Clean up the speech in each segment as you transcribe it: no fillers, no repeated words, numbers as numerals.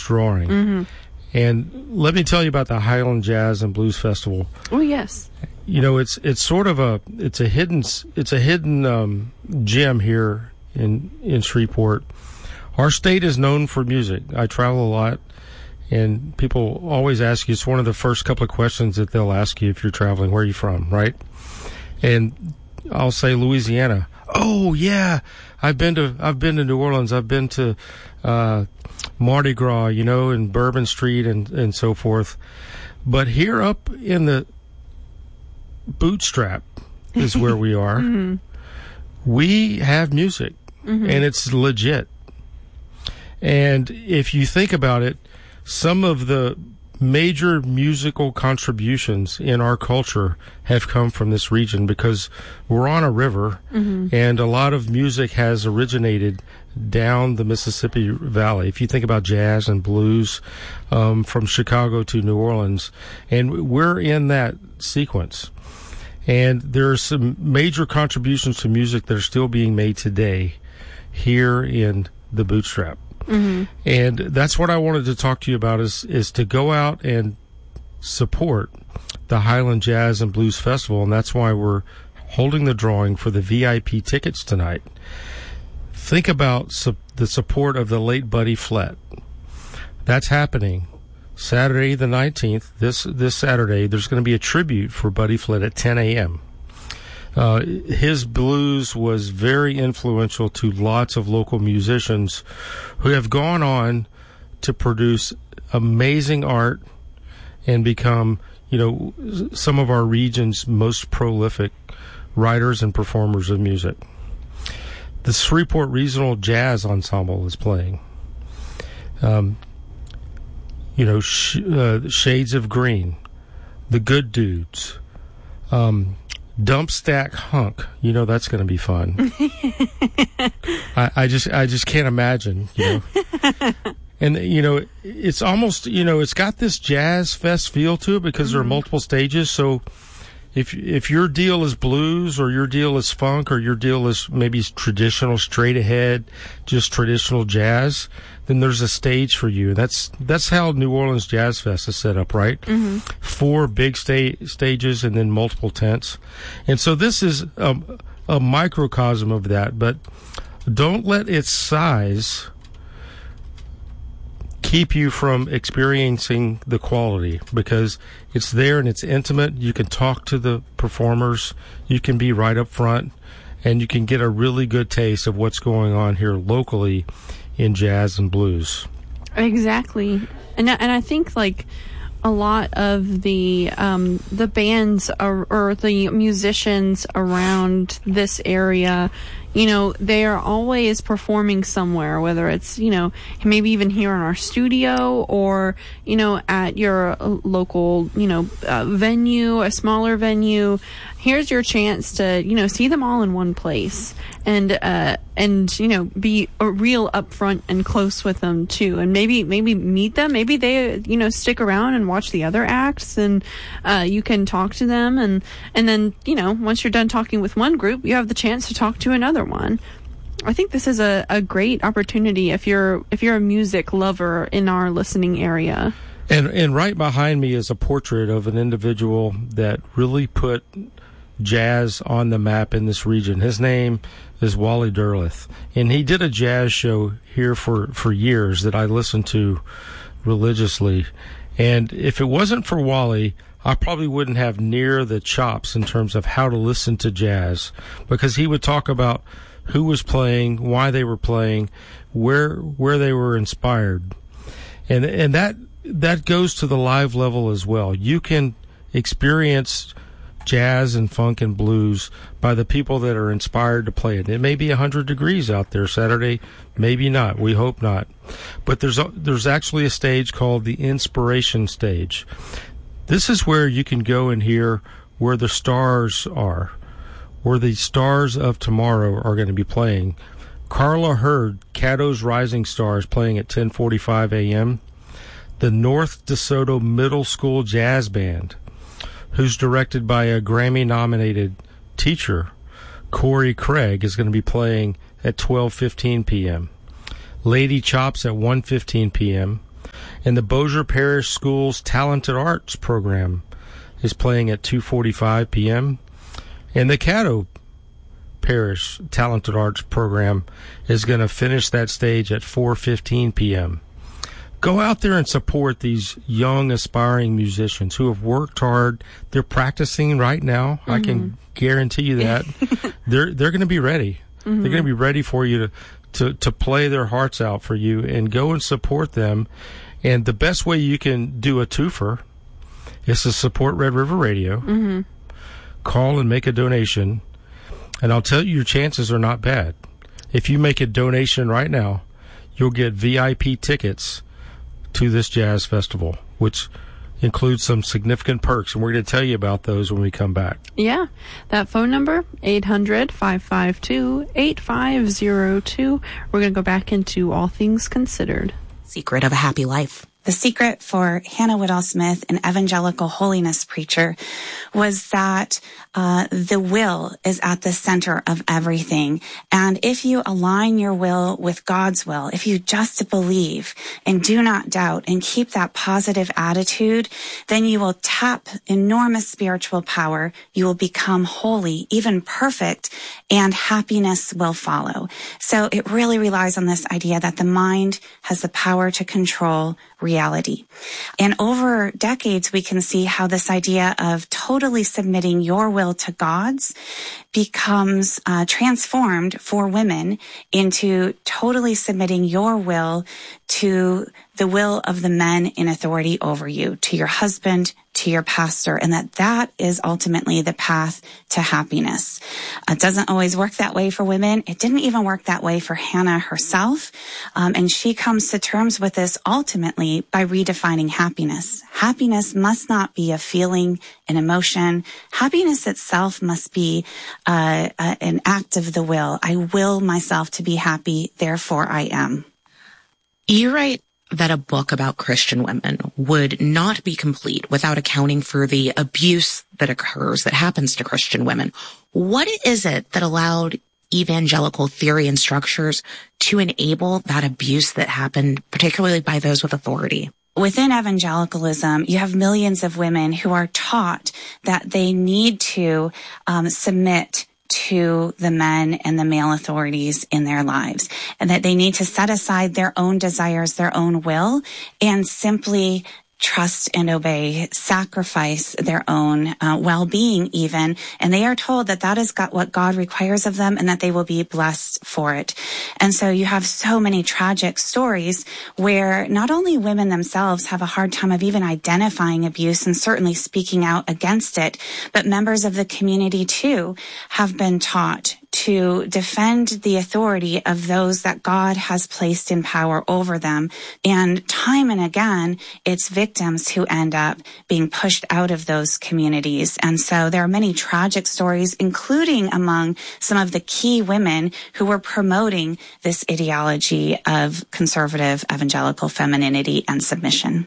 drawing. Mm-hmm. And let me tell you about the Highland Jazz and Blues Festival. Oh, yes. You know, it's sort of a hidden gem here in Shreveport. Our state is known for music. I travel a lot, and people always ask you. It's one of the first couple of questions that they'll ask you if you're traveling. Where are you from, right? And I'll say Louisiana. Oh yeah, I've been to New Orleans. I've been to Mardi Gras, you know, and Bourbon Street and so forth. But here up in the Bootstrap is where we are. Mm-hmm. We have music, mm-hmm. and it's legit. And if you think about it, some of the major musical contributions in our culture have come from this region because we're on a river, mm-hmm. and a lot of music has originated down the Mississippi Valley. If you think about jazz and blues, from Chicago to New Orleans, and we're in that sequence. And there are some major contributions to music that are still being made today here in the Bootstrap. Mm-hmm. And that's what I wanted to talk to you about is to go out and support the Highland Jazz and Blues Festival, and that's why we're holding the drawing for the VIP tickets tonight. Think about the support of the late Buddy Flett. That's happening Saturday the 19th. This Saturday, there's going to be a tribute for Buddy Flett at 10 a.m. His blues was very influential to lots of local musicians who have gone on to produce amazing art and become, you know, some of our region's most prolific writers and performers of music. The Shreveport Regional Jazz Ensemble is playing. Shades of Green, The Good Dudes, Dump Stack Hunk. You know that's going to be fun. I just can't imagine, you know. And, you know, it's almost, you know, it's got this jazz fest feel to it because there are multiple stages. So if your deal is blues or your deal is funk or your deal is maybe traditional, straight ahead, just traditional jazz, then there's a stage for you. That's how New Orleans Jazz Fest is set up, right? Mm-hmm. 4 big stages and then multiple tents. And so this is a microcosm of that, but don't let its size keep you from experiencing the quality, because it's there and it's intimate. You can talk to the performers, you can be right up front, and you can get a really good taste of what's going on here locally in jazz and blues. Exactly. And I think like a lot of the bands or the musicians around this area, you know, they are always performing somewhere, whether it's, you know, maybe even here in our studio or, you know, at your local, you know, venue, a smaller venue. Here's your chance to, you know, see them all in one place and, you know, be real upfront and close with them too. And maybe meet them. Maybe they, you know, stick around and watch the other acts and, you can talk to them. And then, you know, once you're done talking with one group, you have the chance to talk to another one. I think this is a great opportunity if you're a music lover in our listening area. And right behind me is a portrait of an individual that really put jazz on the map in this region. His name is Wally Derleth, and he did a jazz show here for years that I listened to religiously. And if it wasn't for Wally, I probably wouldn't have near the chops in terms of how to listen to jazz, because he would talk about who was playing, why they were playing, where they were inspired. And that goes to the live level as well. You can experience jazz and funk and blues by the people that are inspired to play it. It may be 100 degrees out there Saturday, maybe not. We hope not. But there's actually a stage called the Inspiration Stage. This is where you can go and hear where the stars are, where the stars of tomorrow are going to be playing. Carla Hurd, Caddo's Rising Stars, playing at 10:45 a.m. The North DeSoto Middle School Jazz Band, who's directed by a Grammy-nominated teacher, Corey Craig, is going to be playing at 12:15 p.m. Lady Chops at 1:15 p.m. And the Bossier Parish School's Talented Arts program is playing at 2:45 p.m. And the Caddo Parish Talented Arts program is going to finish that stage at 4:15 p.m. Go out there and support these young, aspiring musicians who have worked hard. They're practicing right now. I can guarantee you that. They're going to be ready. They're going to be ready for you to play their hearts out for you, and go and support them. And the best way you can do a twofer is to support Red River Radio. Call and make a donation. And I'll tell you, your chances are not bad. If you make a donation right now, you'll get VIP tickets to this jazz festival, which includes some significant perks. And we're going to tell you about those when we come back. Yeah. That phone number, 800-552-8502. We're going to go back into All Things Considered. Secret of a Happy Life. The secret for Hannah Woodall Smith, an evangelical holiness preacher, was that the will is at the center of everything. And if you align your will with God's will, if you just believe and do not doubt and keep that positive attitude, then you will tap enormous spiritual power. You will become holy, even perfect, and happiness will follow. So it really relies on this idea that the mind has the power to control reality. And over decades, we can see how this idea of totally submitting your will to God's becomes transformed for women into totally submitting your will to the will of the men in authority over you, to your husband, to your pastor, and that is ultimately the path to happiness. It doesn't always work that way for women. It didn't even work that way for Hannah herself. And she comes to terms with this ultimately by redefining happiness. Happiness must not be a feeling, an emotion. Happiness itself must be an act of the will. I will myself to be happy, therefore I am. You write that a book about Christian women would not be complete without accounting for the abuse that occurs, that happens to Christian women. What is it that allowed evangelical theory and structures to enable that abuse that happened, particularly by those with authority? Within evangelicalism, you have millions of women who are taught that they need to submit to the men and the male authorities in their lives, and that they need to set aside their own desires, their own will, and simply trust and obey, sacrifice their own well-being even. And they are told that that is what God requires of them and that they will be blessed for it. And so you have so many tragic stories where not only women themselves have a hard time of even identifying abuse and certainly speaking out against it, but members of the community too have been taught to defend the authority of those that God has placed in power over them. And time and again, it's victims who end up being pushed out of those communities. And so there are many tragic stories, including among some of the key women who were promoting this ideology of conservative evangelical femininity and submission.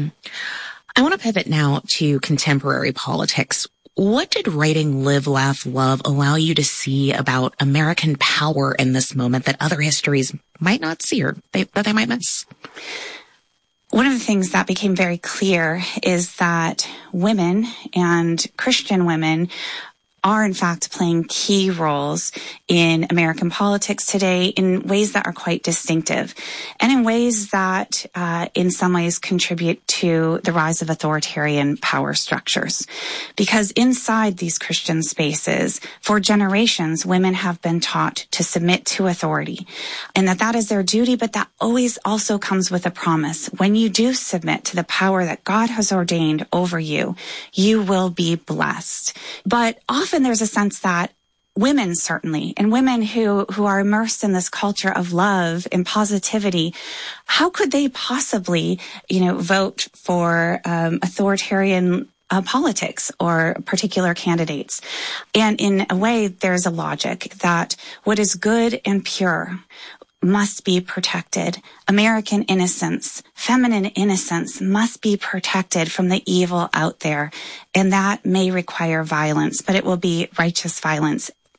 I want to pivot now to contemporary politics. What did writing Live, Laugh, Love allow you to see about American power in this moment that other histories might not see or that they might miss? One of the things that became very clear is that women and Christian women are in fact playing key roles in American politics today in ways that are quite distinctive and in ways that in some ways contribute to the rise of authoritarian power structures. Because inside these Christian spaces, for generations, women have been taught to submit to authority and that is their duty, but that always also comes with a promise. When you do submit to the power that God has ordained over you, you will be blessed. But often there's a sense that women certainly, and women who are immersed in this culture of love and positivity, how could they possibly, vote for authoritarian politics or particular candidates? And in a way, there's a logic that what is good and pure must be protected. American innocence, feminine innocence must be protected from the evil out there. And that may require violence, but it will be righteous violence.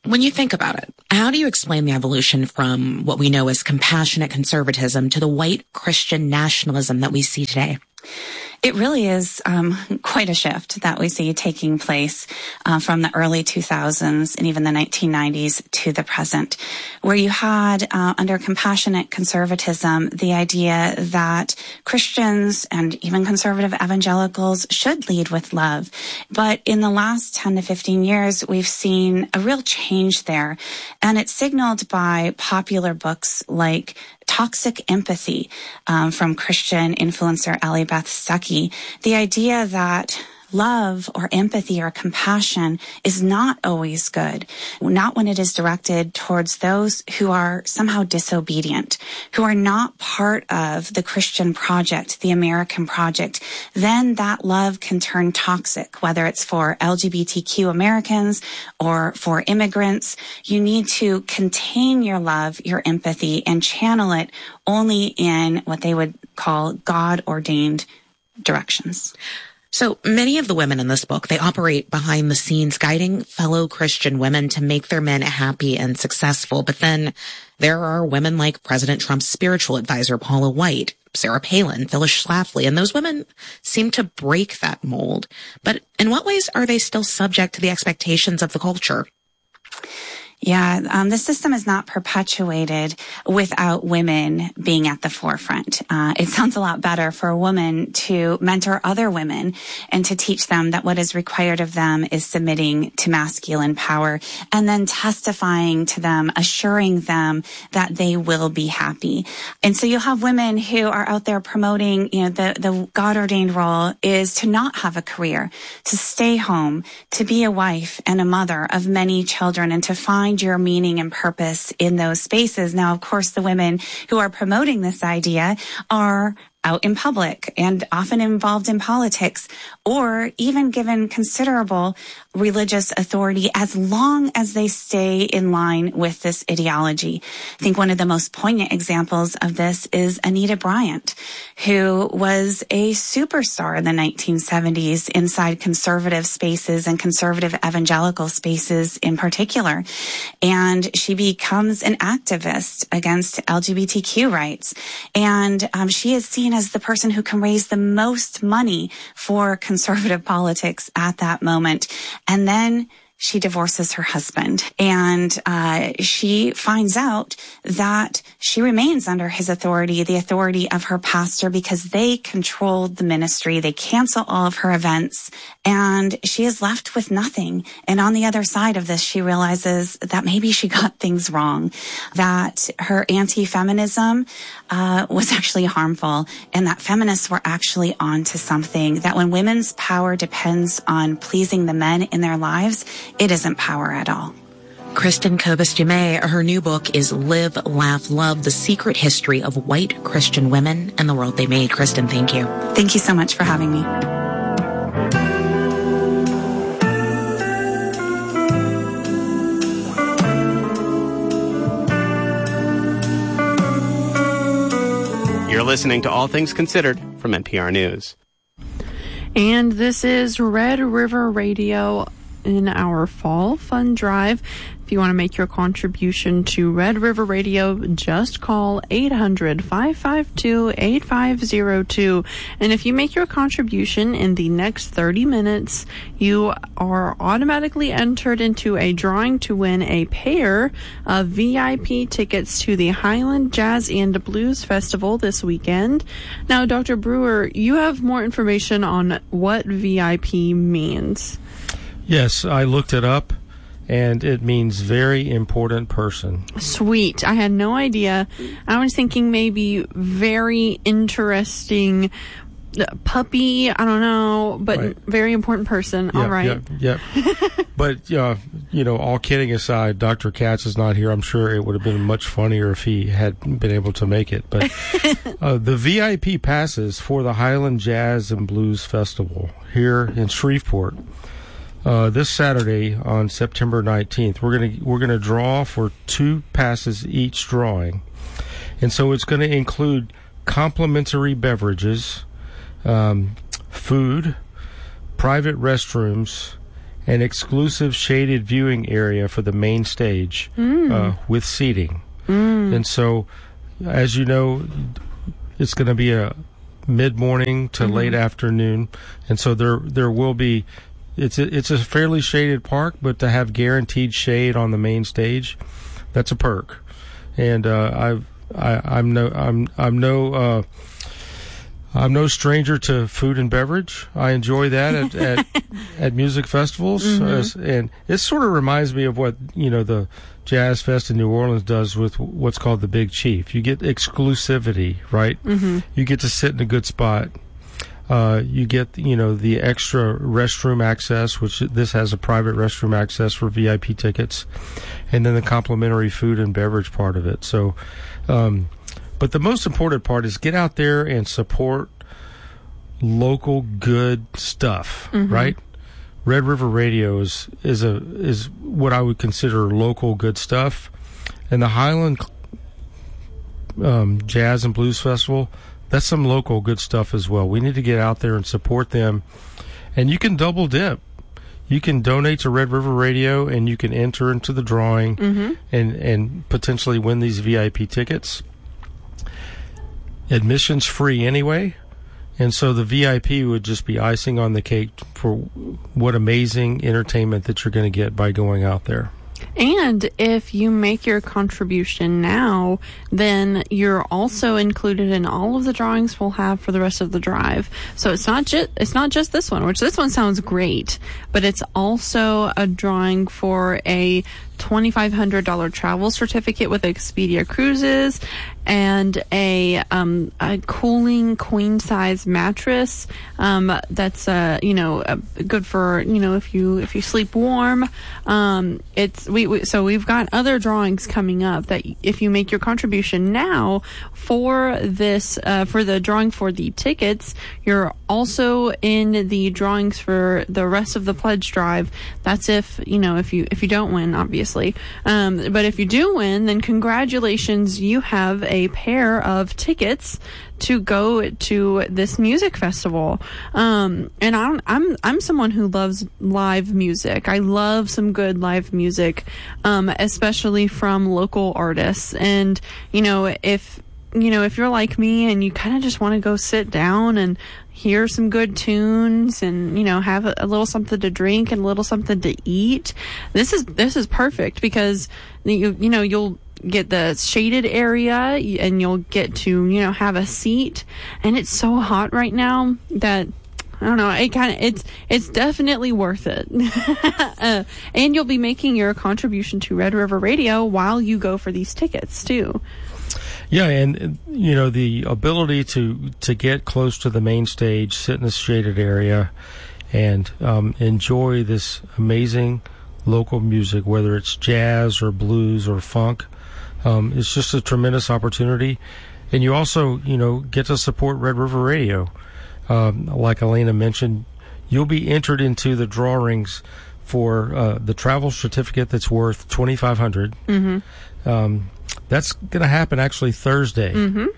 When you think about it, how do you explain the evolution from what we know as compassionate conservatism to the white Christian nationalism that we see today? It really is quite a shift that we see taking place from the early 2000s and even the 1990s to the present, where you had under compassionate conservatism the idea that Christians and even conservative evangelicals should lead with love. But in the last 10 to 15 years, we've seen a real change there. And it's signaled by popular books like Toxic Empathy from Christian influencer Ellie Beth Stuckey. The idea that love or empathy or compassion is not always good, not when it is directed towards those who are somehow disobedient, who are not part of the Christian project, the American project. Then that love can turn toxic, whether it's for LGBTQ Americans or for immigrants. You need to contain your love, your empathy, and channel it only in what they would call God-ordained directions. So many of the women in this book, they operate behind the scenes, guiding fellow Christian women to make their men happy and successful. But then there are women like President Trump's spiritual advisor, Paula White, Sarah Palin, Phyllis Schlafly, and those women seem to break that mold. But in what ways are they still subject to the expectations of the culture? Yeah, the system is not perpetuated without women being at the forefront. It sounds a lot better for a woman to mentor other women and to teach them that what is required of them is submitting to masculine power and then testifying to them, assuring them that they will be happy. And so you'll have women who are out there promoting, the God-ordained role is to not have a career, to stay home, to be a wife and a mother of many children, and to find your meaning and purpose in those spaces. Now, of course, the women who are promoting this idea are out in public and often involved in politics or even given considerable religious authority as long as they stay in line with this ideology. I think one of the most poignant examples of this is Anita Bryant, who was a superstar in the 1970s inside conservative spaces and conservative evangelical spaces in particular. And she becomes an activist against LGBTQ rights. And she is seen as the person who can raise the most money for conservative politics at that moment. And then she divorces her husband, and she finds out that she remains under his authority, the authority of her pastor, because they controlled the ministry. They cancel all of her events, and she is left with nothing. And on the other side of this, she realizes that maybe she got things wrong, that her anti-feminism was actually harmful, and that feminists were actually onto something, that when women's power depends on pleasing the men in their lives, it isn't power at all. Kristin Kobes Du Mez, her new book is Live, Laugh, Love, The Secret History of White Christian Women and the World They Made. Kristin, thank you. Thank you so much for having me. You're listening to All Things Considered from NPR News. And this is Red River Radio in our Fall Fund Drive. If you want to make your contribution to Red River Radio, just call 800-552-8502. And if you make your contribution in the next 30 minutes, you are automatically entered into a drawing to win a pair of VIP tickets to the Highland Jazz and Blues Festival this weekend. Now, Dr. Brewer, you have more information on what VIP means. Yes, I looked it up, and it means very important person. Sweet. I had no idea. I was thinking maybe very interesting puppy, I don't know, but right. Very important person. Yeah, all right. Yeah. But, all kidding aside, Dr. Katz is not here. I'm sure it would have been much funnier if he had been able to make it. But the VIP passes for the Highland Jazz and Blues Festival here in Shreveport. This Saturday on September 19th, we're gonna draw for 2 passes each drawing, and so it's going to include complimentary beverages, food, private restrooms, an exclusive shaded viewing area for the main stage with seating. And so, as you know, it's going to be a mid-morning to late afternoon, and so there will be. It's a fairly shaded park, but to have guaranteed shade on the main stage, that's a perk. And I'm no stranger to food and beverage. I enjoy that at music festivals, and it sort of reminds me of what the Jazz Fest in New Orleans does with what's called the Big Chief. You get exclusivity, right? You get to sit in a good spot. You get the extra restroom access, which this has a private restroom access for VIP tickets, and then the complimentary food and beverage part of it. So, but the most important part is get out there and support local good stuff, right? Red River Radio is what I would consider local good stuff, and the Highland Jazz and Blues Festival, that's some local good stuff as well. We need to get out there and support them, and you can double dip. You can donate to Red River Radio, and you can enter into the drawing and potentially win these VIP tickets. Admission's free anyway. And so the VIP would just be icing on the cake for what amazing entertainment that you're going to get by going out there. And if you make your contribution now, then you're also included in all of the drawings we'll have for the rest of the drive. So it's not just this one, which this one sounds great, but it's also a drawing for a $2,500 travel certificate with Expedia Cruises and a cooling queen size mattress that's good for if you sleep warm. So we've got other drawings coming up that if you make your contribution now for this for the drawing for the tickets, you're also in the drawings for the rest of the pledge drive. That's if you don't win, obviously. But if you do win, then congratulations, you have a pair of tickets to go to this music festival. And I'm someone who loves live music. I love some good live music, especially from local artists. And if you're like me and you kind of just want to go sit down and hear some good tunes and have a little something to drink and a little something to eat, this is perfect, because you'll get the shaded area and you'll get to have a seat. And it's so hot right now that I don't know, it's definitely worth it. And you'll be making your contribution to Red River Radio while you go for these tickets too. Yeah, and the ability to get close to the main stage, sit in the shaded area, and enjoy this amazing local music, whether it's jazz or blues or funk, it's just a tremendous opportunity. And you also, get to support Red River Radio. Like Elena mentioned, you'll be entered into the drawings for the travel certificate that's worth $2,500. That's going to happen actually Thursday,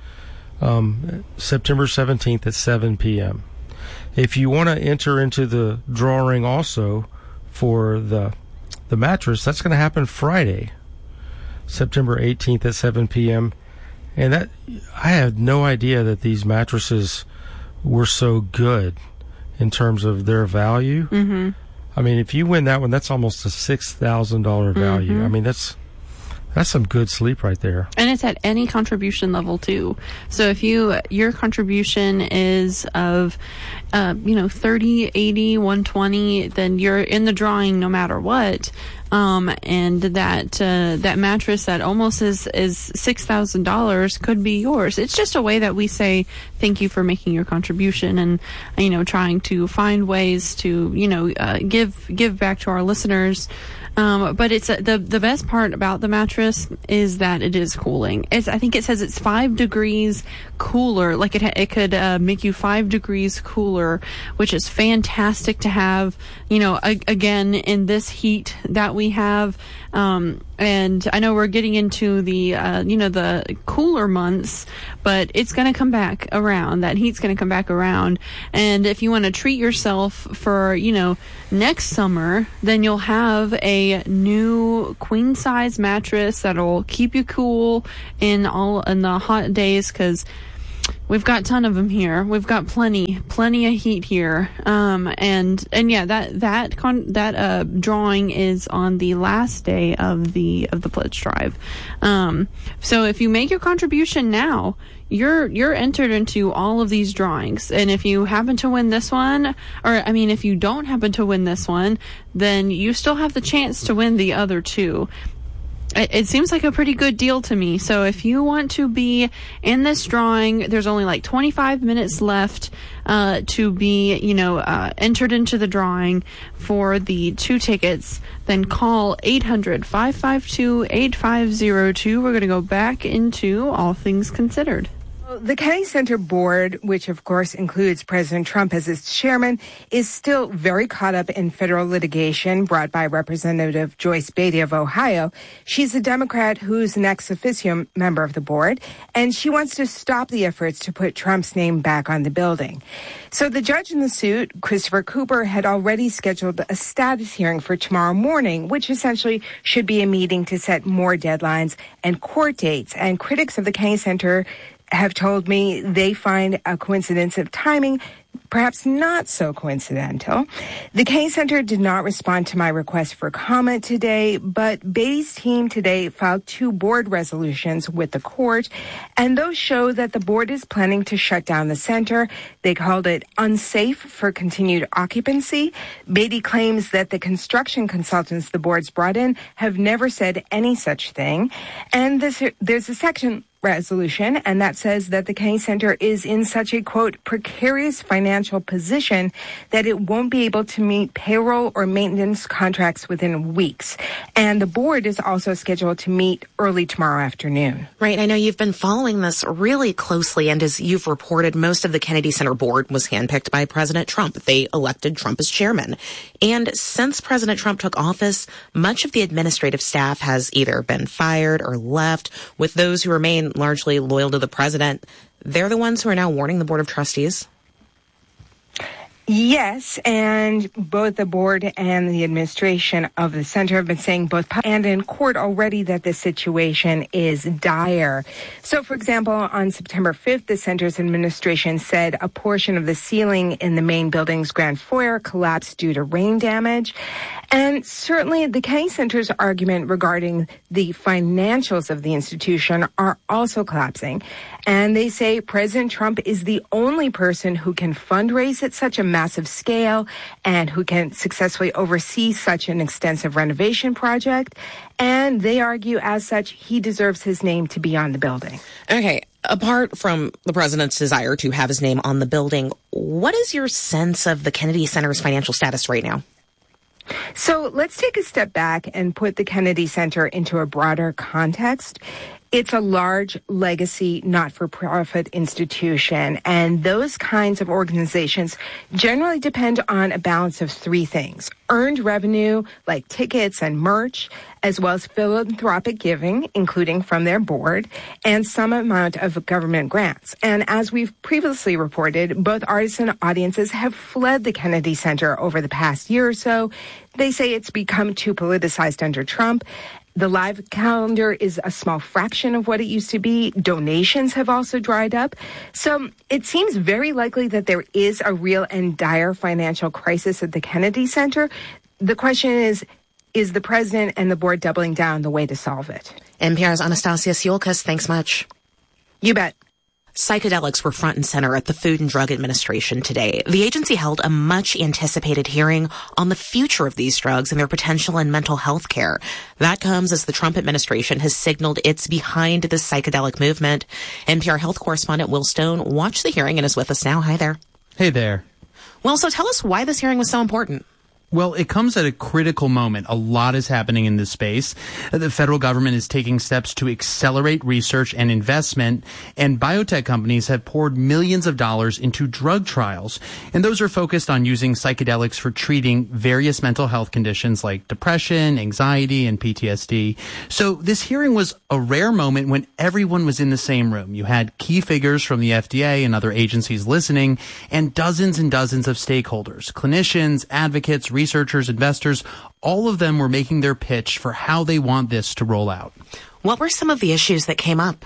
September 17th at 7 p.m. If you want to enter into the drawing also for the mattress, that's going to happen Friday, September 18th at 7 p.m. And that, I had no idea that these mattresses were so good in terms of their value. I mean, if you win that one, that's almost a $6,000 value. I mean, that's some good sleep right there. And it's at any contribution level too. So if your contribution is of, 30, 80, 120, then you're in the drawing no matter what. And that mattress that almost is $6,000 could be yours. It's just a way that we say thank you for making your contribution, and trying to find ways to give back to our listeners. But it's the best part about the mattress is that it is cooling. I think it says it's 5 degrees cooler. Like it could make you 5 degrees cooler, which is fantastic to have. Again, in this heat that we have, And I know we're getting into the, the cooler months, but it's going to come back around. That heat's going to come back around. And if you want to treat yourself for, next summer, then you'll have a new queen size mattress that'll keep you cool in the hot days, because we've got a ton of them here. We've got plenty of heat here. And yeah, that drawing is on the last day of the pledge drive. So if you make your contribution now, you're entered into all of these drawings. And if you happen to win this one, if you don't happen to win this one, then you still have the chance to win the other two. It seems like a pretty good deal to me. So if you want to be in this drawing, there's only like 25 minutes left to be, entered into the drawing for the 2 tickets. Then call 800-552-8502. We're going to go back into All Things Considered. The Kennedy Center Board, which of course includes President Trump as its chairman, is still very caught up in federal litigation brought by Representative Joyce Beatty of Ohio. She's a Democrat who's an ex officio member of the board, and she wants to stop the efforts to put Trump's name back on the building. So the judge in the suit, Christopher Cooper, had already scheduled a status hearing for tomorrow morning, which essentially should be a meeting to set more deadlines and court dates. And critics of the Kennedy Center have told me they find a coincidence of timing perhaps not so coincidental. The Kennedy Center did not respond to my request for comment today, but Beatty's team today filed 2 board resolutions with the court, and those show that the board is planning to shut down the center. They called it unsafe for continued occupancy. Beatty claims that the construction consultants the board's brought in have never said any such thing. And there's a section resolution, and that says that the Kennedy Center is in such a, quote, precarious financial position that it won't be able to meet payroll or maintenance contracts within weeks. And the board is also scheduled to meet early tomorrow afternoon. Right. I know you've been following this really closely, and as you've reported, most of the Kennedy Center board was handpicked by President Trump. They elected Trump as chairman. And since President Trump took office, much of the administrative staff has either been fired or left, with those who remain largely loyal to the president. They're the ones who are now warning the Board of Trustees. Yes, and both the board and the administration of the center have been saying both and in court already that the situation is dire. So, for example, on September 5th, the center's administration said a portion of the ceiling in the main building's grand foyer collapsed due to rain damage. And certainly the Kennedy Center's argument regarding the financials of the institution are also collapsing. And they say President Trump is the only person who can fundraise at such a massive scale and who can successfully oversee such an extensive renovation project. And they argue, as such, he deserves his name to be on the building. Okay. Apart from the president's desire to have his name on the building, what is your sense of the Kennedy Center's financial status right now? So let's take a step back and put the Kennedy Center into a broader context. It's a large legacy, not-for-profit institution, and those kinds of organizations generally depend on a balance of 3 things: earned revenue, like tickets and merch, as well as philanthropic giving, including from their board, and some amount of government grants. And as we've previously reported, both artists and audiences have fled the Kennedy Center over the past year or so. They say it's become too politicized under Trump. The live calendar is a small fraction of what it used to be. Donations have also dried up. So it seems very likely that there is a real and dire financial crisis at the Kennedy Center. The question is the president and the board doubling down the way to solve it? NPR's Anastasia Siolkas, thanks much. You bet. Psychedelics were front and center at the Food and Drug Administration today. The agency held a much-anticipated hearing on the future of these drugs and their potential in mental health care. That comes as the Trump administration has signaled it's behind the psychedelic movement. NPR health correspondent Will Stone watched the hearing and is with us now. Hi there. Hey there. Well, so tell us why this hearing was so important. Well, it comes at a critical moment. A lot is happening in this space. The federal government is taking steps to accelerate research and investment, and biotech companies have poured millions of dollars into drug trials. And those are focused on using psychedelics for treating various mental health conditions like depression, anxiety, and PTSD. So this hearing was a rare moment when everyone was in the same room. You had key figures from the FDA and other agencies listening, and dozens of stakeholders, clinicians, advocates, researchers, investors, all of them were making their pitch for how they want this to roll out. What were some of the issues that came up?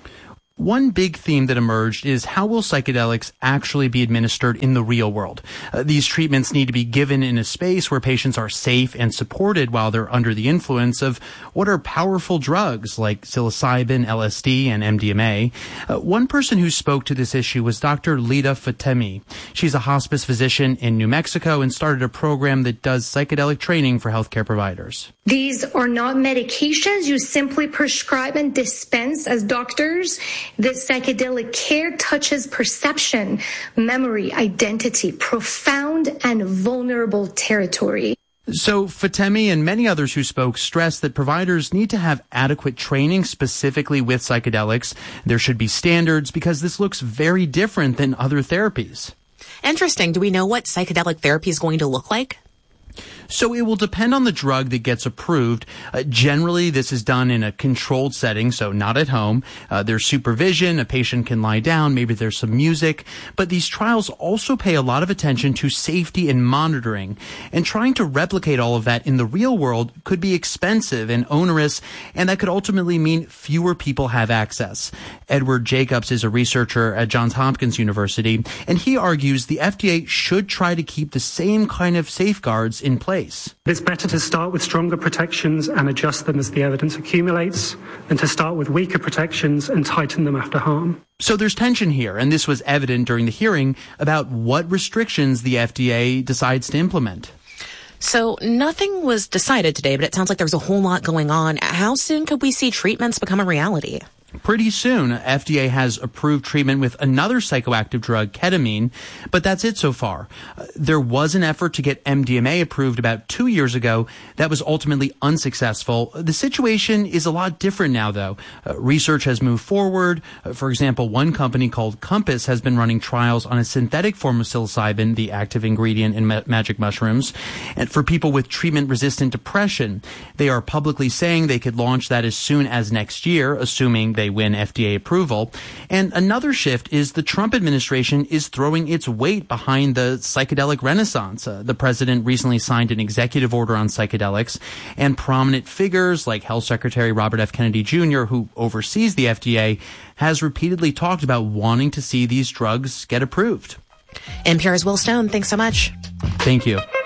One big theme that emerged is how will psychedelics actually be administered in the real world? These treatments need to be given in a space where patients are safe and supported while they're under the influence of what are powerful drugs like psilocybin, LSD, and MDMA. One person who spoke to this issue was Dr. Lida Fatemi. She's a hospice physician in New Mexico and started a program that does psychedelic training for healthcare providers. These are not medications you simply prescribe and dispense as doctors. This psychedelic care touches perception, memory, identity, profound and vulnerable territory. So Fatemi and many others who spoke stressed that providers need to have adequate training specifically with psychedelics. There should be standards because this looks very different than other therapies. Interesting. Do we know what psychedelic therapy is going to look like? So it will depend on the drug that gets approved. Generally, this is done in a controlled setting, so not at home. There's supervision, a patient can lie down, maybe there's some music. But these trials also pay a lot of attention to safety and monitoring. And trying to replicate all of that in the real world could be expensive and onerous, and that could ultimately mean fewer people have access. Edward Jacobs is a researcher at Johns Hopkins University, and he argues the FDA should try to keep the same kind of safeguards in place. It's better to start with stronger protections and adjust them as the evidence accumulates than to start with weaker protections and tighten them after harm. So there's tension here, and this was evident during the hearing about what restrictions the FDA decides to implement. So nothing was decided today, but it sounds like there's a whole lot going on. How soon could we see treatments become a reality? Pretty soon, FDA has approved treatment with another psychoactive drug, ketamine, but that's it so far. There was an effort to get MDMA approved about 2 years ago. That was ultimately unsuccessful. The situation is a lot different now, though. Research has moved forward. For example, one company called Compass has been running trials on a synthetic form of psilocybin, the active ingredient in magic mushrooms, and for people with treatment-resistant depression. They are publicly saying they could launch that as soon as next year, assuming they win FDA approval. And another shift is the Trump administration is throwing its weight behind the psychedelic renaissance. The president recently signed an executive order on psychedelics, and prominent figures like Health Secretary Robert F. Kennedy Jr., who oversees the FDA, has repeatedly talked about wanting to see these drugs get approved. NPR's Will Stone, thanks so much. Thank you.